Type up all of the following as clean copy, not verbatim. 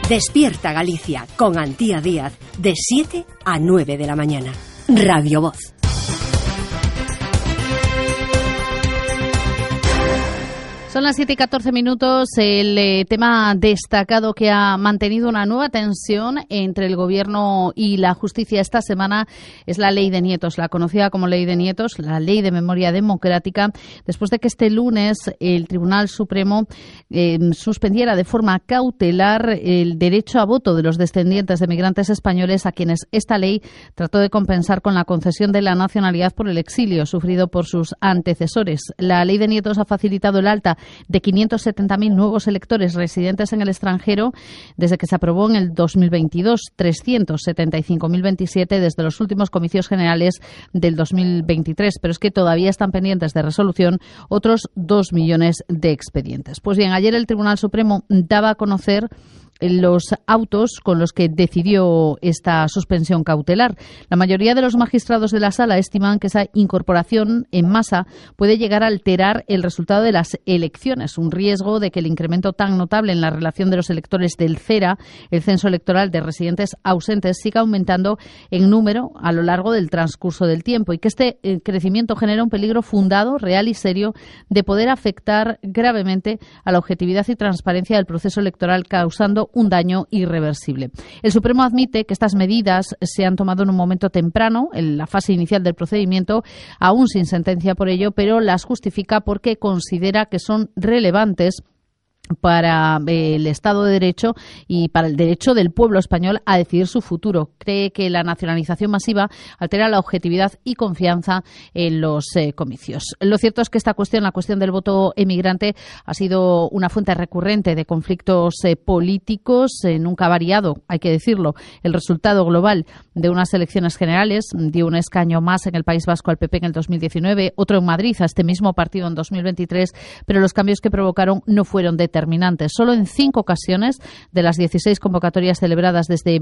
Despierta Galicia con Antía Díaz de 7 a 9 de la mañana. Radio Voz. Son las 7:14. El tema destacado que ha mantenido una nueva tensión entre el Gobierno y la justicia esta semana es la Ley de Nietos, la conocida como Ley de Nietos, la Ley de Memoria Democrática, después de que este lunes el Tribunal Supremo suspendiera de forma cautelar el derecho a voto de los descendientes de migrantes españoles a quienes esta ley trató de compensar con la concesión de la nacionalidad por el exilio sufrido por sus antecesores. La Ley de Nietos ha facilitado el alta de 570.000 nuevos electores residentes en el extranjero desde que se aprobó en el 2022, 375.027 desde los últimos comicios generales del 2023, pero es que todavía están pendientes de resolución otros 2 millones de expedientes. Pues bien, ayer el Tribunal Supremo daba a conocer los autos con los que decidió esta suspensión cautelar. La mayoría de los magistrados de la sala estiman que esa incorporación en masa puede llegar a alterar el resultado de las elecciones, un riesgo de que el incremento tan notable en la relación de los electores del CERA, el censo electoral de residentes ausentes, siga aumentando en número a lo largo del transcurso del tiempo y que este crecimiento genera un peligro fundado, real y serio de poder afectar gravemente a la objetividad y transparencia del proceso electoral, causando un daño irreversible. El Supremo admite que estas medidas se han tomado en un momento temprano, en la fase inicial del procedimiento, aún sin sentencia por ello, pero las justifica porque considera que son relevantes para el Estado de Derecho y para el derecho del pueblo español a decidir su futuro. Cree que la nacionalización masiva altera la objetividad y confianza en los comicios. Lo cierto es que esta cuestión, la cuestión del voto emigrante, ha sido una fuente recurrente de conflictos políticos. Nunca ha variado, hay que decirlo, el resultado global de unas elecciones generales. Dio un escaño más en el País Vasco al PP en el 2019, otro en Madrid a este mismo partido en 2023, pero los cambios que provocaron no fueron determinantes. Solo en 5 ocasiones de las 16 convocatorias celebradas desde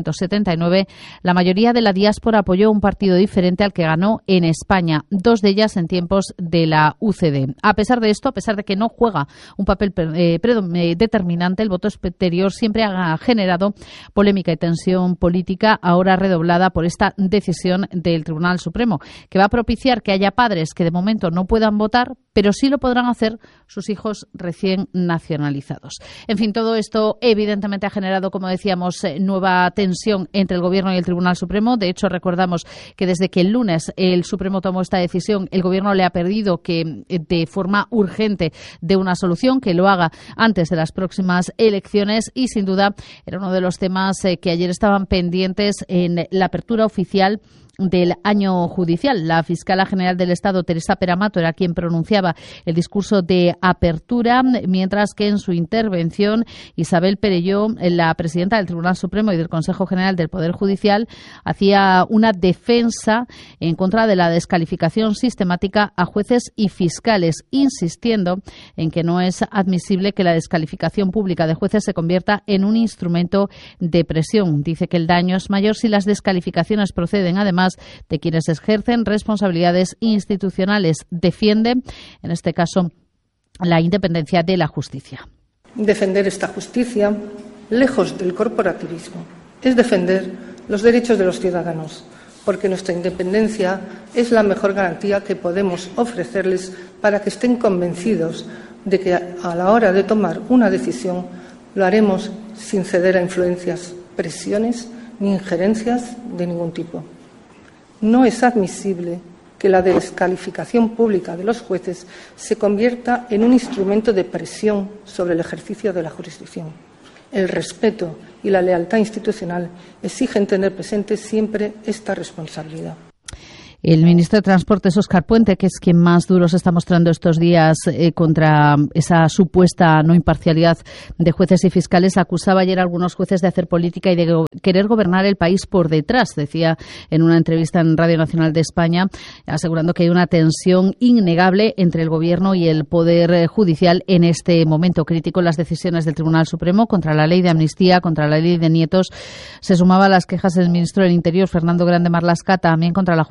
1979, la mayoría de la diáspora apoyó un partido diferente al que ganó en España, 2 de ellas en tiempos de la UCD. A pesar de esto, a pesar de que no juega un papel determinante, el voto exterior siempre ha generado polémica y tensión política, ahora redoblada por esta decisión del Tribunal Supremo, que va a propiciar que haya padres que de momento no puedan votar, pero sí lo podrán hacer sus hijos recién nacionalizados. En fin, todo esto evidentemente ha generado, como decíamos, nueva tensión entre el Gobierno y el Tribunal Supremo. De hecho, recordamos que desde que el lunes el Supremo tomó esta decisión, el Gobierno le ha pedido que de forma urgente dé una solución, que lo haga antes de las próximas elecciones y, sin duda, era uno de los temas que ayer estaban pendientes en la apertura oficial del año judicial. La fiscala general del Estado, Teresa Peramato, era quien pronunciaba el discurso de apertura, mientras que en su intervención Isabel Perelló, la presidenta del Tribunal Supremo y del Consejo General del Poder Judicial, hacía una defensa en contra de la descalificación sistemática a jueces y fiscales, insistiendo en que no es admisible que la descalificación pública de jueces se convierta en un instrumento de presión. Dice que el daño es mayor si las descalificaciones proceden además de quienes ejercen responsabilidades institucionales. Defiende, en este caso, la independencia de la justicia. Defender esta justicia, lejos del corporativismo, es defender los derechos de los ciudadanos, porque nuestra independencia es la mejor garantía que podemos ofrecerles para que estén convencidos de que a la hora de tomar una decisión lo haremos sin ceder a influencias, presiones ni injerencias de ningún tipo. No es admisible que la descalificación pública de los jueces se convierta en un instrumento de presión sobre el ejercicio de la jurisdicción. El respeto y la lealtad institucional exigen tener presente siempre esta responsabilidad. El ministro de Transportes, Óscar Puente, que es quien más duro se está mostrando estos días contra esa supuesta no imparcialidad de jueces y fiscales, acusaba ayer a algunos jueces de hacer política y de querer gobernar el país por detrás, decía en una entrevista en Radio Nacional de España, asegurando que hay una tensión innegable entre el Gobierno y el Poder Judicial en este momento crítico. Las decisiones del Tribunal Supremo contra la ley de amnistía, contra la ley de nietos, se sumaba a las quejas del ministro del Interior, Fernando Grande Marlaska, también contra la jueza de la Audiencia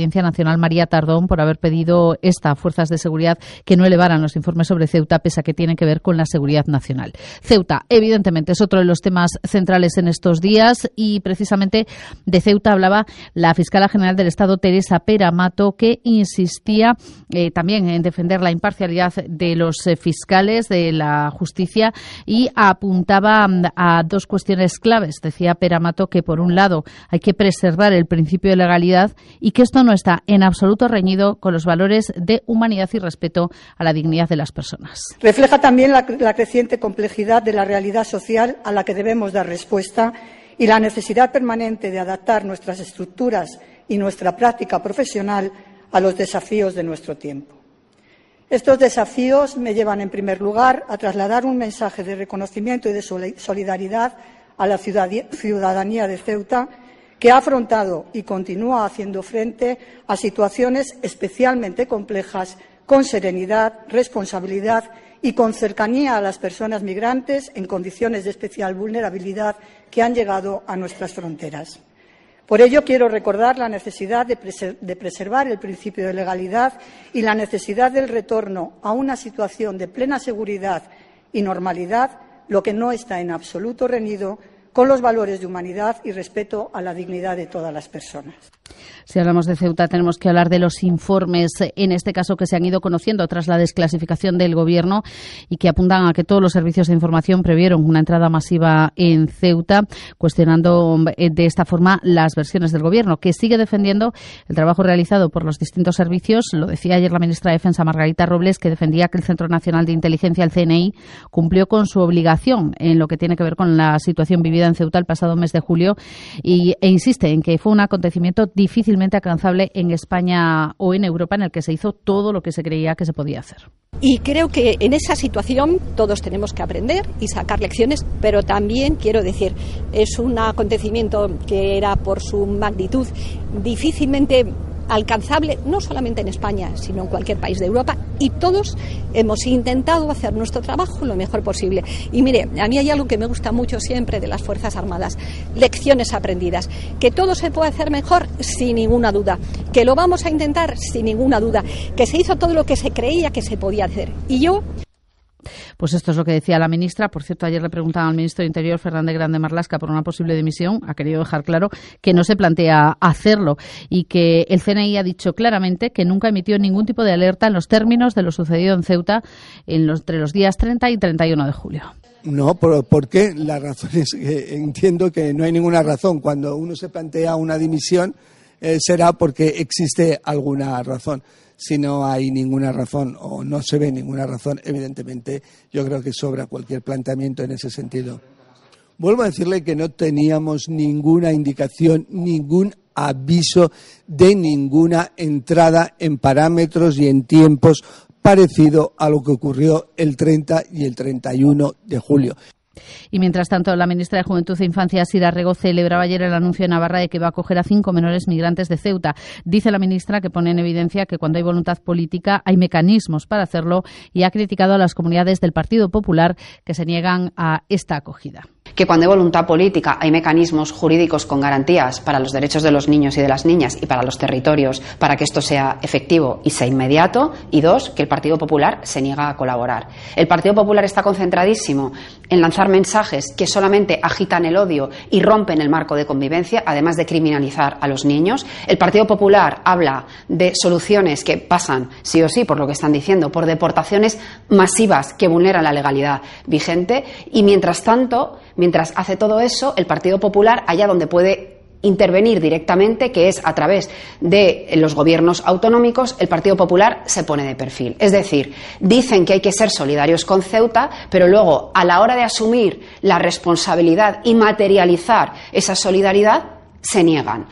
Audiencia Nacional María Tardón por haber pedido a fuerzas de seguridad que no elevaran los informes sobre Ceuta, pese a que tienen que ver con la seguridad nacional. Ceuta, evidentemente, es otro de los temas centrales en estos días y precisamente de Ceuta hablaba la fiscala general del Estado, Teresa Pera-Mato, que insistía también en defender la imparcialidad de los fiscales de la justicia y apuntaba a dos cuestiones claves. Decía Pera-Mato que, por un lado, hay que preservar el principio de legalidad y que esto no está en absoluto reñido con los valores de humanidad y respeto a la dignidad de las personas. Refleja también la creciente complejidad de la realidad social a la que debemos dar respuesta y la necesidad permanente de adaptar nuestras estructuras y nuestra práctica profesional a los desafíos de nuestro tiempo. Estos desafíos me llevan, en primer lugar, a trasladar un mensaje de reconocimiento y de solidaridad a la ciudadanía de Ceuta, que ha afrontado y continúa haciendo frente a situaciones especialmente complejas con serenidad, responsabilidad y con cercanía a las personas migrantes en condiciones de especial vulnerabilidad que han llegado a nuestras fronteras. Por ello, quiero recordar la necesidad de preservar el principio de legalidad y la necesidad del retorno a una situación de plena seguridad y normalidad, lo que no está en absoluto reñido con los valores de humanidad y respeto a la dignidad de todas las personas. Si hablamos de Ceuta, tenemos que hablar de los informes, en este caso, que se han ido conociendo tras la desclasificación del Gobierno y que apuntan a que todos los servicios de información previeron una entrada masiva en Ceuta, cuestionando de esta forma las versiones del Gobierno, que sigue defendiendo el trabajo realizado por los distintos servicios. Lo decía ayer la ministra de Defensa, Margarita Robles, que defendía que el Centro Nacional de Inteligencia, el CNI, cumplió con su obligación en lo que tiene que ver con la situación vivida en Ceuta el pasado mes de julio e insiste en que fue un acontecimiento difícilmente alcanzable en España o en Europa, en el que se hizo todo lo que se creía que se podía hacer. Y creo que en esa situación todos tenemos que aprender y sacar lecciones, pero también quiero decir, es un acontecimiento que era por su magnitud difícilmente alcanzable, no solamente en España, sino en cualquier país de Europa, y todos hemos intentado hacer nuestro trabajo lo mejor posible. Y mire, a mí hay algo que me gusta mucho siempre de las Fuerzas Armadas: lecciones aprendidas, que todo se puede hacer mejor sin ninguna duda, que lo vamos a intentar sin ninguna duda, que se hizo todo lo que se creía que se podía hacer. Y yo... Pues esto es lo que decía la ministra. Por cierto, ayer le preguntaban al ministro de Interior, Fernández Grande Marlaska, por una posible dimisión. Ha querido dejar claro que no se plantea hacerlo y que el CNI ha dicho claramente que nunca emitió ningún tipo de alerta en los términos de lo sucedido en Ceuta entre los días 30 y 31 de julio. No, ¿por qué? La razón es que entiendo que no hay ninguna razón. Cuando uno se plantea una dimisión será porque existe alguna razón. Si no hay ninguna razón o no se ve ninguna razón, evidentemente yo creo que sobra cualquier planteamiento en ese sentido. Vuelvo a decirle que no teníamos ninguna indicación, ningún aviso de ninguna entrada en parámetros y en tiempos parecido a lo que ocurrió el 30 y el 31 de julio. Y mientras tanto, la ministra de Juventud e Infancia, Sira Rego, celebraba ayer el anuncio de Navarra de que va a acoger a 5 menores migrantes de Ceuta. Dice la ministra que pone en evidencia que cuando hay voluntad política hay mecanismos para hacerlo y ha criticado a las comunidades del Partido Popular que se niegan a esta acogida. Que cuando hay voluntad política hay mecanismos jurídicos con garantías para los derechos de los niños y de las niñas y para los territorios para que esto sea efectivo y sea inmediato. Y dos, que el Partido Popular se niega a colaborar. El Partido Popular está concentradísimo en lanzar mensajes que solamente agitan el odio y rompen el marco de convivencia, además de criminalizar a los niños. El Partido Popular habla de soluciones que pasan, sí o sí, por lo que están diciendo, por deportaciones masivas que vulneran la legalidad vigente. Y mientras tanto, mientras hace todo eso, el Partido Popular, allá donde puede intervenir directamente, que es a través de los gobiernos autonómicos, el Partido Popular se pone de perfil. Es decir, dicen que hay que ser solidarios con Ceuta, pero luego, a la hora de asumir la responsabilidad y materializar esa solidaridad, se niegan.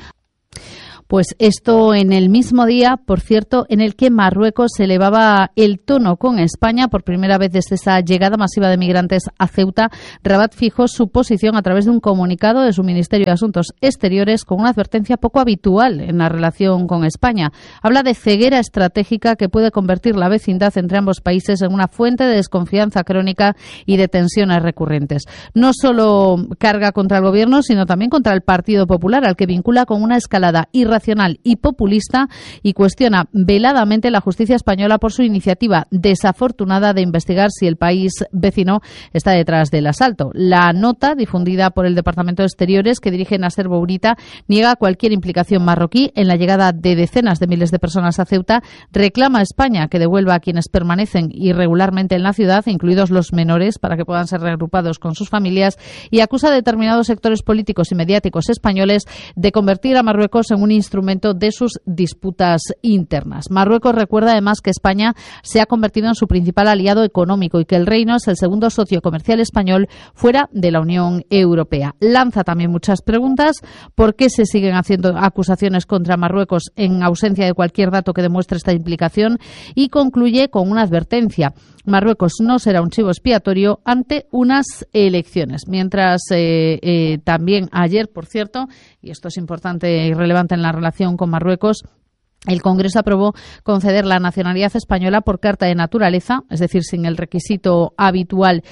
Pues esto en el mismo día, por cierto, en el que Marruecos elevaba el tono con España por primera vez desde esa llegada masiva de migrantes a Ceuta. Rabat fijó su posición a través de un comunicado de su Ministerio de Asuntos Exteriores con una advertencia poco habitual en la relación con España. Habla de ceguera estratégica que puede convertir la vecindad entre ambos países en una fuente de desconfianza crónica y de tensiones recurrentes. No solo carga contra el Gobierno, sino también contra el Partido Popular, al que vincula con una escalada irracional irracional y populista y cuestiona veladamente la justicia española por su iniciativa desafortunada de investigar si el país vecino está detrás del asalto. La nota, difundida por el Departamento de Exteriores que dirige Nasser Bourita, niega cualquier implicación marroquí en la llegada de decenas de miles de personas a Ceuta, reclama a España que devuelva a quienes permanecen irregularmente en la ciudad, incluidos los menores, para que puedan ser reagrupados con sus familias, y acusa a determinados sectores políticos y mediáticos españoles de convertir a Marruecos en un instrumento de sus disputas internas. Marruecos recuerda además que España se ha convertido en su principal aliado económico y que el Reino es el segundo socio comercial español fuera de la Unión Europea. Lanza también muchas preguntas: ¿por qué se siguen haciendo acusaciones contra Marruecos en ausencia de cualquier dato que demuestre esta implicación? Y concluye con una advertencia: Marruecos no será un chivo expiatorio ante unas elecciones. Mientras también ayer, por cierto, y esto es importante y relevante en la relación con Marruecos, el Congreso aprobó conceder la nacionalidad española por carta de naturaleza, es decir, sin el requisito habitual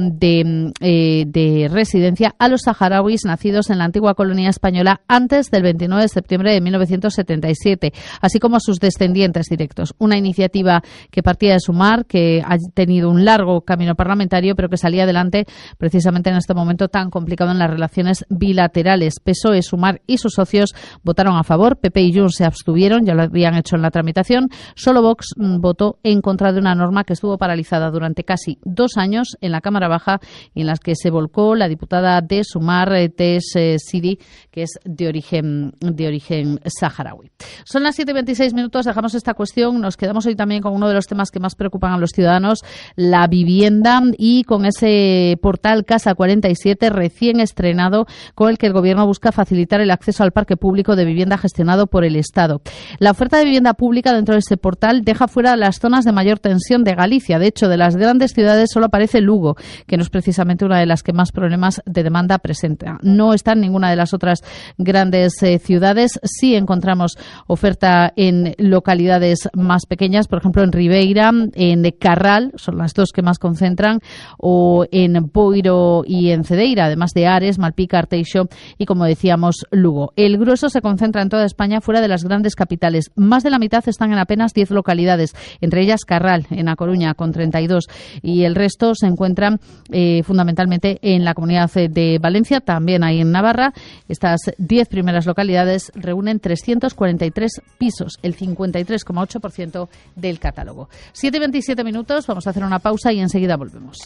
de residencia, a los saharauis nacidos en la antigua colonia española antes del 29 de septiembre de 1977, así como a sus descendientes directos. Una iniciativa que partía de Sumar, que ha tenido un largo camino parlamentario, pero que salía adelante precisamente en este momento tan complicado en las relaciones bilaterales. PSOE, Sumar y sus socios votaron a favor, PP y Junts se abstuvieron, ya lo habían hecho en la tramitación. Solo Vox votó en contra de una norma que estuvo paralizada durante casi 2 años en la Cámara Baja y en las que se volcó la diputada de Sumar, Tess Sidi, que es de origen saharaui. Son las 7:26, dejamos esta cuestión. Nos quedamos hoy también con uno de los temas que más preocupan a los ciudadanos, la vivienda, y con ese portal Casa 47 recién estrenado, con el que el Gobierno busca facilitar el acceso al parque público de vivienda gestionado por el Estado. La oferta de vivienda pública dentro de este portal deja fuera las zonas de mayor tensión de Galicia. De hecho, de las grandes ciudades solo aparece Lugo, que no es precisamente una de las que más problemas de demanda presenta. No está en ninguna de las otras grandes ciudades. Sí encontramos oferta en localidades más pequeñas, por ejemplo en Ribeira, en Carral, son las dos que más concentran, o en Boiro y en Cedeira, además de Ares, Malpica, Arteixo y, como decíamos, Lugo. El grueso se concentra en toda España fuera de las grandes capitales. Más de la mitad están en apenas 10 localidades, entre ellas Carral, en A Coruña, con 32, y el resto se encuentran fundamentalmente en la Comunidad de Valencia, también hay en Navarra. Estas 10 primeras localidades reúnen 343 pisos, el 53,8% del catálogo. 7:27, vamos a hacer una pausa y enseguida volvemos.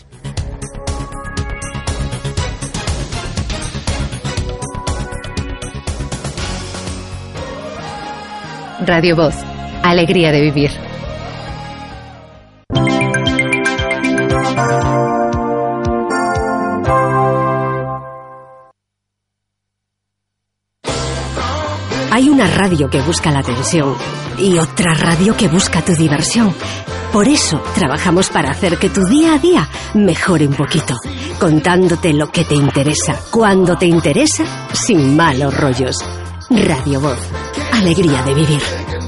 Radio Voz, alegría de vivir. Hay una radio que busca la atención y otra radio que busca tu diversión. Por eso trabajamos para hacer que tu día a día mejore un poquito, contándote lo que te interesa, cuando te interesa, sin malos rollos. Radio Voz, alegría de vivir.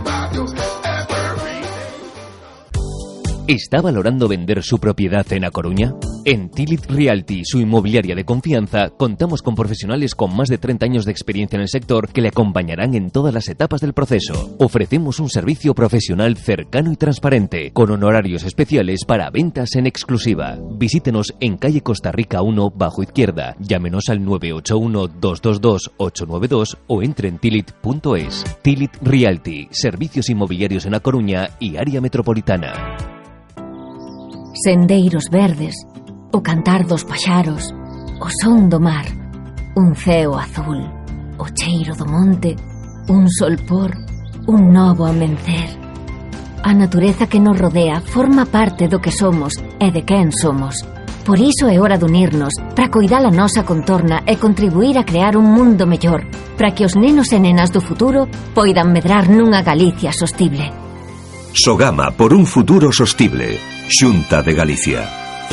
¿Está valorando vender su propiedad en A Coruña? En Tilit Realty, su inmobiliaria de confianza, contamos con profesionales con más de 30 años de experiencia en el sector que le acompañarán en todas las etapas del proceso. Ofrecemos un servicio profesional cercano y transparente, con honorarios especiales para ventas en exclusiva. Visítenos en calle Costa Rica 1, bajo izquierda. Llámenos al 981-222-892 o entre en tilit.es. Tilit Realty, servicios inmobiliarios en A Coruña y área metropolitana. Sendeiros verdes, o cantar dos paxaros, o son do mar, un ceo azul, o cheiro do monte, un solpor, un novo amencer. A natureza que nos rodea forma parte do que somos e de quen somos. Por iso é hora de unirnos para coidar a nosa contorna e contribuir a crear un mundo mellor, para que os nenos e nenas do futuro poidan medrar nunha Galicia sostible. Sogama por un futuro sostible. Xunta de Galicia.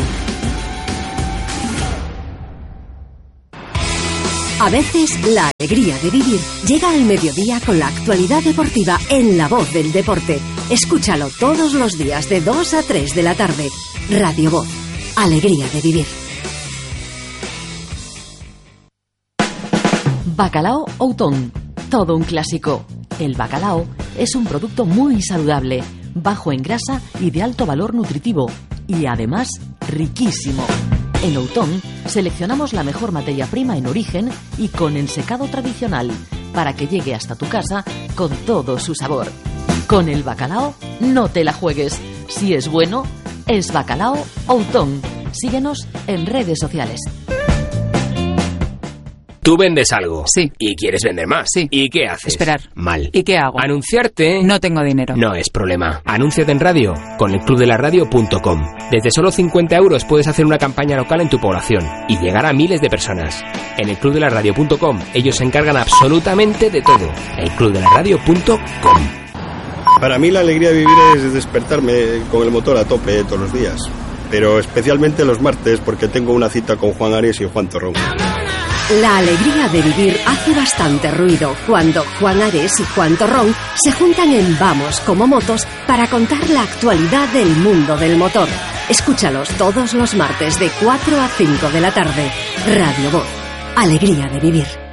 A veces la alegría de vivir llega al mediodía con la actualidad deportiva en La Voz del Deporte. Escúchalo todos los días de 2 a 3 de la tarde. Radio Voz, alegría de vivir. Bacalao Outón, todo un clásico. El bacalao es un producto muy saludable, bajo en grasa y de alto valor nutritivo, y además riquísimo. En Outón seleccionamos la mejor materia prima en origen y con ensecado tradicional, para que llegue hasta tu casa con todo su sabor. Con el bacalao no te la juegues. Si es bueno, es bacalao Outón. Síguenos en redes sociales. Tú vendes algo. Sí. Y quieres vender más. Sí. ¿Y qué haces? Esperar. Mal. ¿Y qué hago? Anunciarte. No tengo dinero. No es problema. Anúnciate en radio con elclubdelaradio.com. Desde solo 50 euros puedes hacer una campaña local en tu población y llegar a miles de personas. En elclubdelaradio.com ellos se encargan absolutamente de todo. elclubdelaradio.com. Para mí la alegría de vivir es despertarme con el motor a tope todos los días. Pero especialmente los martes porque tengo una cita con Juan Ares y Juan Torrón. La alegría de vivir hace bastante ruido cuando Juan Ares y Juan Torrón se juntan en Vamos como Motos para contar la actualidad del mundo del motor. Escúchalos todos los martes de 4 a 5 de la tarde. Radio Voz. Alegría de vivir.